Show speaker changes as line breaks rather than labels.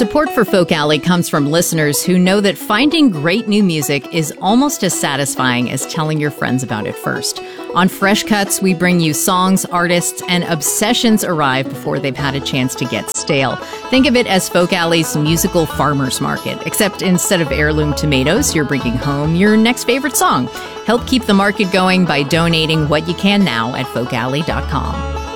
Support for Folk Alley comes from listeners who know that finding great new music is almost as satisfying as telling your friends about it first. On Fresh Cuts, we bring you songs, artists, and obsessions arrive before they've had a chance to get stale. Think of it as Folk Alley's musical farmer's market, except instead of heirloom tomatoes, you're bringing home your next favorite song. Help keep the market going by donating what you can now at folkalley.com.